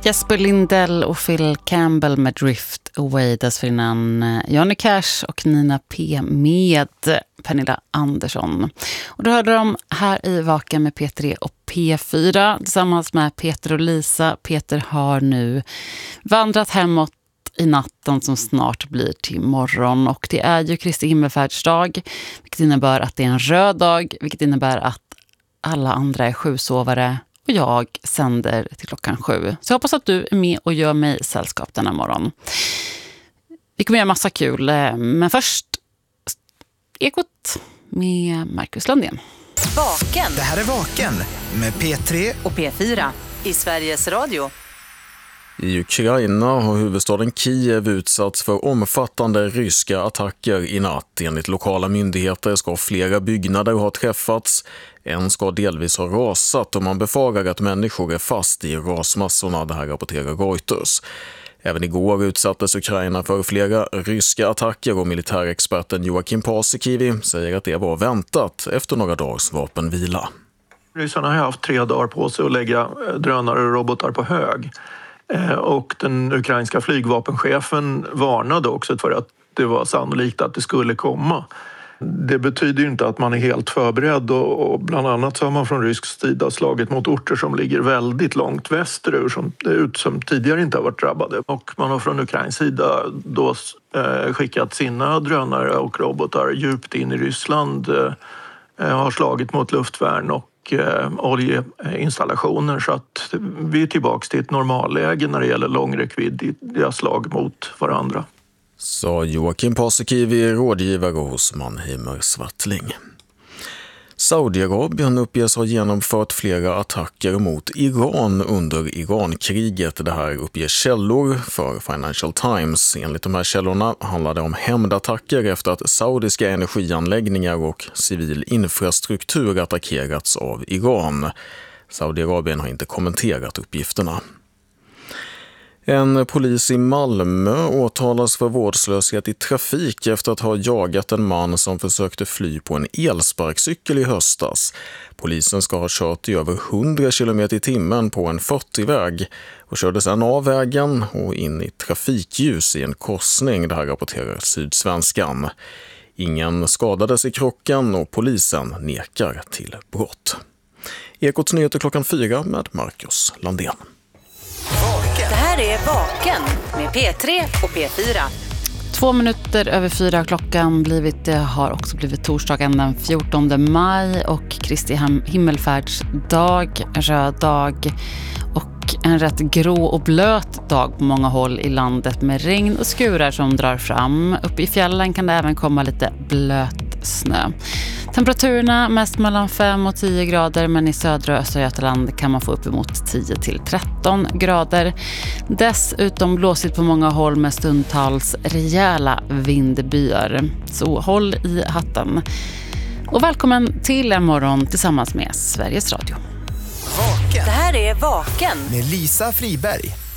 Jesper Lindell och Phil Campbell med Drift Away, dessförinnan Johnny Cash och Nina P med Pernilla Andersson. Och då hörde de här i Vaken med P3 och P4 tillsammans med Peter och Lisa. Peter har nu vandrat hemåt i natten som snart blir till morgon, och det är ju Kristi himmelfärdsdag, vilket innebär att det är en röd dag, vilket innebär att alla andra är sjusovare och jag sänder till klockan 7. Så jag hoppas att du är med och gör mig sällskap denna morgon. Vi kommer göra massa kul, men först Ekot med Marcus Lundén. Vaken. Det här är Vaken med P3 och P4 i Sveriges Radio. I Ukraina har huvudstaden Kiev utsatts för omfattande ryska attacker i natt. Enligt lokala myndigheter ska flera byggnader ha träffats. En ska delvis ha rasat och man befarar att människor är fast i rasmassorna, det här rapporterar Reuters. Även igår utsattes Ukraina för flera ryska attacker och militärexperten Joakim Paasikivi säger att det var väntat efter några dagars vapenvila. Ryssarna har haft 3 dagar på sig att lägga drönare och robotar på hög. Och den ukrainska flygvapenchefen varnade också för att det var sannolikt att det skulle komma. Det betyder ju inte att man är helt förberedd, och bland annat så har man från rysk sida slagit mot orter som ligger väldigt långt västerut som tidigare inte har varit drabbade. Och man har från Ukrains sida då skickat sina drönare och robotar djupt in i Ryssland, har slagit mot luftvärn och oljeinstallationer, så att vi är tillbaka till ett normalläge när det gäller långräckviddiga slag mot varandra. Sa Joakim Paasikivi, rådgivare hos Mannheimer Swartling. Saudiarabien uppges ha genomfört flera attacker mot Iran under Irankriget. Det här uppger källor för Financial Times. Enligt de här källorna handlar det om hämndattacker efter att saudiska energianläggningar och civil infrastruktur attackerats av Iran. Saudiarabien har inte kommenterat uppgifterna. En polis i Malmö åtalas för vårdslöshet i trafik efter att ha jagat en man som försökte fly på en elsparkcykel i höstas. Polisen ska ha kört i över 100 km i timmen på en 40-väg och körde sedan av vägen och in i trafikljus i en korsning, det här rapporterar Sydsvenskan. Ingen skadades i krocken och polisen nekar till brott. Ekots nyheter klockan 4 med Marcus Landén. Det här är Vaken med P3 och P4. 2 minuter över 4 klockan blivit. Det har också blivit torsdagen den 14 maj och Kristi himmelfärdsdag, röd dag och en rätt grå och blöt dag på många håll i landet med regn och skurar som drar fram. Uppe i fjällen kan det även komma lite blöt snö. Temperaturerna mest mellan 5 och 10 grader, men i södra och östra Götaland kan man få uppemot 10 till 13 grader. Dessutom blåsigt på många håll med stundtals rejäla vindbyar. Så håll i hatten. Och välkommen till en morgon tillsammans med Sveriges Radio. Vaken. Det här är Vaken med Lisa Friberg.